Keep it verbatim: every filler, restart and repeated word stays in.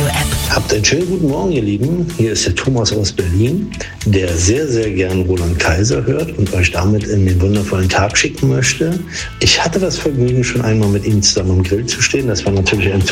Radio-App. Habt einen schönen guten Morgen, ihr Lieben. Hier ist der Thomas aus Berlin, der sehr, sehr gern Roland Kaiser hört und euch damit in den wundervollen Tag schicken möchte. Ich hatte das Vergnügen, schon einmal mit ihm zusammen am Grill zu stehen. Das war natürlich ein